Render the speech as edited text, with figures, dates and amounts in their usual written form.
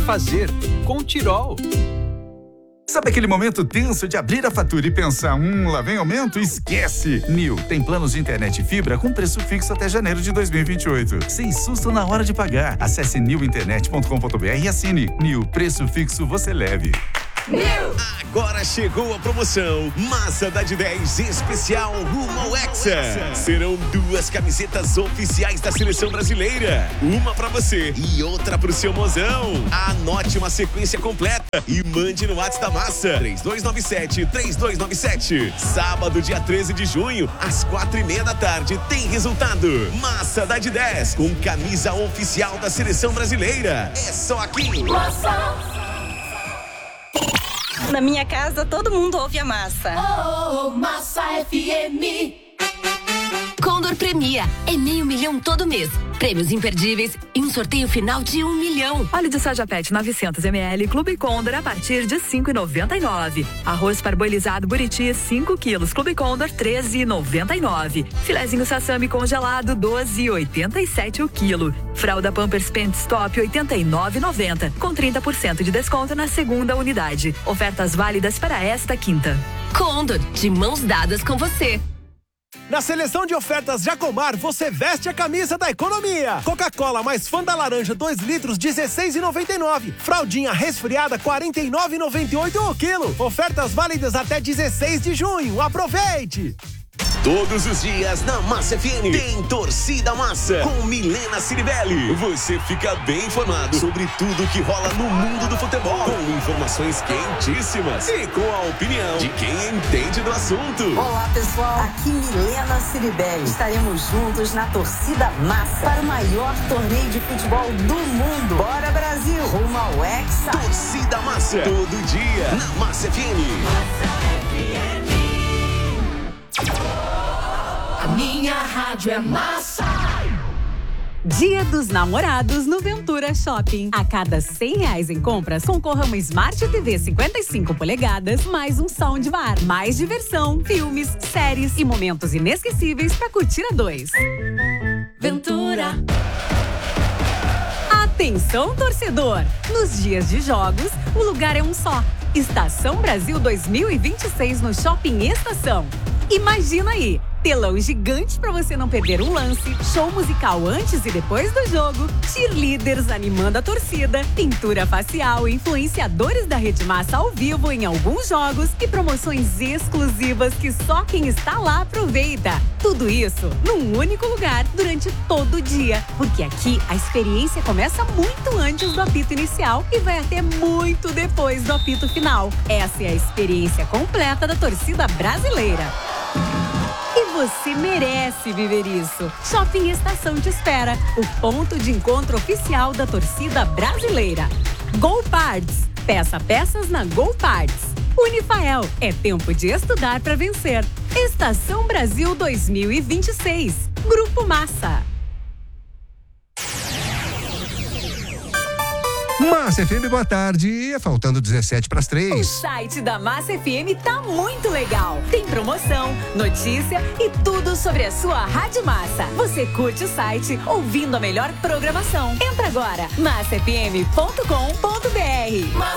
fazer com Tirol. Sabe aquele momento tenso de abrir a fatura e pensar, lá vem aumento? Esquece! Nil tem planos de internet e fibra com preço fixo até janeiro de 2028. Sem susto na hora de pagar. Acesse nilinternet.com.br e assine. Nil, preço fixo você leve. Agora chegou a promoção Massa da de 10 especial rumo ao Hexa. Serão 2 camisetas oficiais da seleção brasileira. Uma pra você e outra pro seu mozão. Anote uma sequência completa e mande no WhatsApp da Massa 3297-3297. Sábado, dia 13 de junho, às 4:30 da tarde, tem resultado. Massa da de 10 com camisa oficial da seleção brasileira. É só aqui. Na minha casa, todo mundo ouve a Massa. Massa FM. Condor premia. É R$500 mil todo mês. Prêmios imperdíveis e um sorteio final de R$1 milhão. Óleo de soja pet 900 ml Clube Condor a partir de R$ 5,99. Arroz parboilizado Buriti 5 quilos Clube Condor 13,99. Filezinho sassami congelado 12,87 o quilo. Fralda Pampers Pant Stop 89,90 com 30% de desconto na segunda unidade. Ofertas válidas para esta quinta. Condor, de mãos dadas com você. Na seleção de ofertas Jacomar, você veste a camisa da economia. Coca-Cola mais Fanta Laranja 2 litros, R$16,99. Fraldinha resfriada, R$49,98 o quilo. Ofertas válidas até 16 de junho. Aproveite! Todos os dias na Massa FM tem Torcida Massa com Milena Ciribelli. Você fica bem informado sobre tudo que rola no mundo do futebol, com informações quentíssimas e com a opinião de quem entende do assunto. Olá pessoal, aqui Milena Ciribelli. Estaremos juntos na Torcida Massa para o maior torneio de futebol do mundo. Bora Brasil, rumo ao Hexa. Torcida Massa, todo dia na Massa FM. Massa FM. A minha rádio é Massa. Dia dos Namorados no Ventura Shopping. A cada R$100 em compras, concorra uma Smart TV 55 polegadas, mais um soundbar, mais diversão, filmes, séries e momentos inesquecíveis para curtir a dois. Ventura. Atenção, torcedor! Nos dias de jogos, o lugar é um só. Estação Brasil 2026 no Shopping Estação. Imagina aí! Telão gigante para você não perder um lance, show musical antes e depois do jogo, cheerleaders animando a torcida, pintura facial, influenciadores da Rede Massa ao vivo em alguns jogos e promoções exclusivas que só quem está lá aproveita. Tudo isso num único lugar durante todo o dia, porque aqui a experiência começa muito antes do apito inicial e vai até muito depois do apito final. Essa é a experiência completa da torcida brasileira. E você merece viver isso. Shopping Estação te espera, o ponto de encontro oficial da torcida brasileira. Go Parts. Peça peças na Go Parts. Unifael. É tempo de estudar para vencer. Estação Brasil 2026. Grupo Massa. Massa FM, boa tarde. Faltando 17:03. O site da Massa FM tá muito legal. Tem promoção, notícia e tudo sobre a sua Rádio Massa. Você curte o site ouvindo a melhor programação. Entra agora, massafm.com.br.